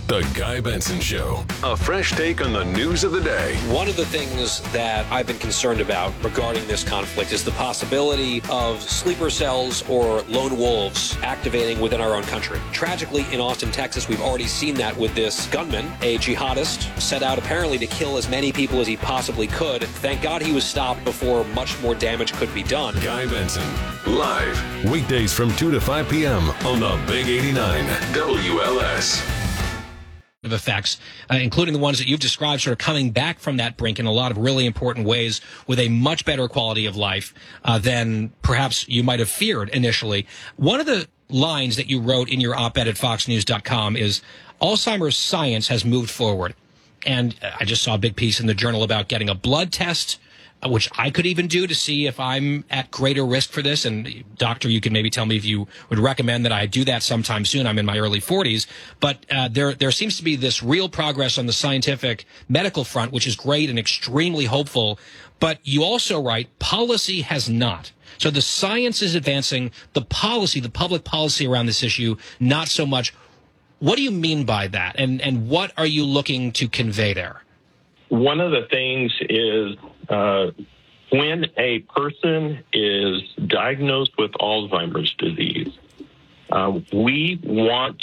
The Guy Benson Show. A fresh take on the news of the day. One of the things that I've been concerned about regarding this conflict is the possibility of sleeper cells or lone wolves activating within our own country. Tragically, in Austin, Texas, we've already seen that with this gunman, a jihadist, set out apparently to kill as many people as he possibly could. Thank God he was stopped before much more damage could be done. Guy Benson, live, weekdays from 2 to 5 p.m. on the Big 89 WLS. Of effects, including the ones that you've described, sort of coming back from that brink in a lot of really important ways with a much better quality of life than perhaps you might have feared initially. One of the lines that you wrote in your op-ed at foxnews.com is, Alzheimer's science has moved forward. And I just saw a big piece in the Journal about getting a blood test, which I could even do to see if I'm at greater risk for this. And doctor, you can maybe tell me if you would recommend that I do that sometime soon. I'm in my early 40s. But there seems to be this real progress on the scientific medical front, which is great and extremely hopeful. But you also write, policy has not. So the science is advancing, the policy, the public policy around this issue, not so much. What do you mean by that? And what are you looking to convey there? One of the things is when a person is diagnosed with Alzheimer's disease, we want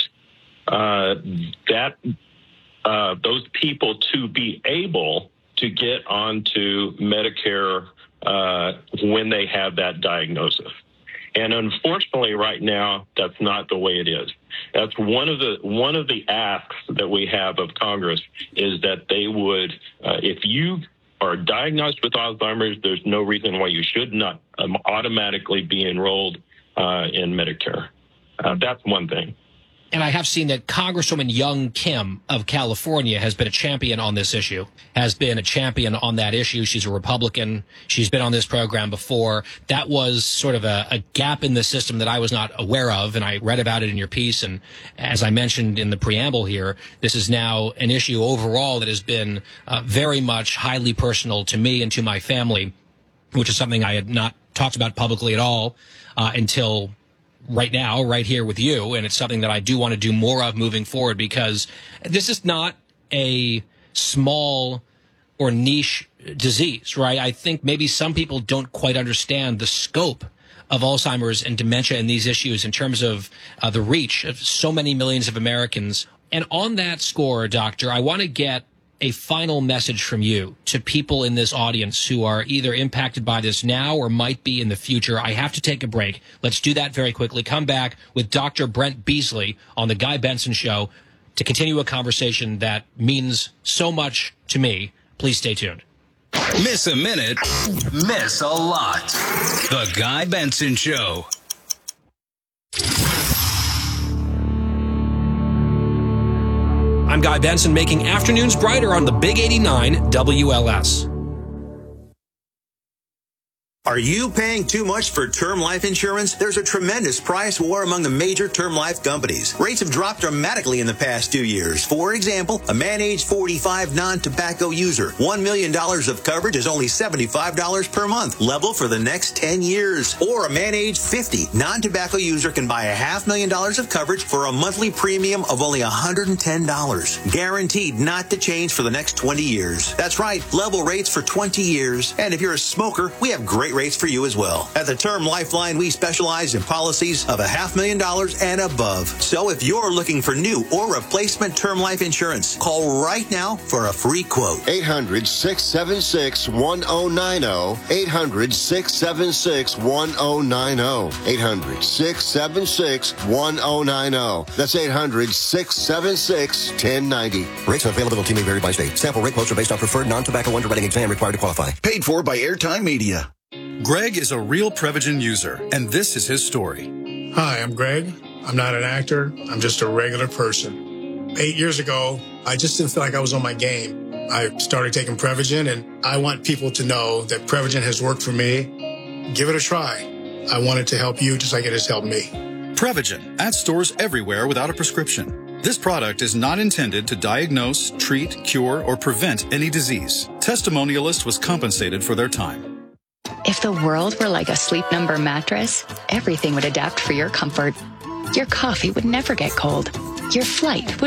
those people to be able to get onto Medicare when they have that diagnosis. And unfortunately, right now, that's not the way it is. That's one of the asks that we have of Congress is that they would, if you are diagnosed with Alzheimer's, there's no reason why you should not automatically be enrolled in Medicare. That's one thing. And I have seen that Congresswoman Young Kim of California has been a champion on this issue, has been a champion on that issue. She's a Republican. She's been on this program before. That was sort of a gap in the system that I was not aware of, and I read about it in your piece. And as I mentioned in the preamble here, this is now an issue overall that has been very much highly personal to me and to my family, which is something I had not talked about publicly at all until right now, right here with you, and it's something that I do want to do more of moving forward, because this is not a small or niche disease, right? I think maybe some people don't quite understand the scope of Alzheimer's and dementia and these issues in terms of the reach of so many millions of Americans. And on that score, Doctor, I want to get a final message from you to people in this audience who are either impacted by this now or might be in the future. I have to take a break. Let's do that very quickly. Come back with Dr. Brent Beasley on The Guy Benson Show to continue a conversation that means so much to me. Please stay tuned. Miss a minute, miss a lot. The Guy Benson Show. I'm Guy Benson, making afternoons brighter on the Big 89 WLS. Are you paying too much for term life insurance? There's a tremendous price war among the major term life companies. Rates have dropped dramatically in the past 2 years. For example, a man age 45 non-tobacco user, $1 million of coverage is only $75 per month, level for the next 10 years. Or a man age 50 non-tobacco user can buy $500,000 of coverage for a monthly premium of only $110, guaranteed not to change for the next 20 years. That's right, level rates for 20 years. And if you're a smoker, we have great rates for you as well. At the Term Lifeline, we specialize in policies of $500,000 and above. So if you're looking for new or replacement term life insurance, call right now for a free quote. 800-676-1090. 800-676-1090. 800-676-1090. That's 800-676-1090. Rates and availability may vary by state. Sample rate quotes are based on preferred non-tobacco underwriting exam required to qualify. Paid for by Airtime Media. Greg is a real Prevagen user, and this is his story. Hi, I'm Greg. I'm not an actor. I'm just a regular person. 8 years ago, I just didn't feel like I was on my game. I started taking Prevagen, and I want people to know that Prevagen has worked for me. Give it a try. I want it to help you just like it has helped me. Prevagen, at stores everywhere without a prescription. This product is not intended to diagnose, treat, cure, or prevent any disease. Testimonialist was compensated for their time. If the world were like a Sleep Number mattress, everything would adapt for your comfort. Your coffee would never get cold. Your flight would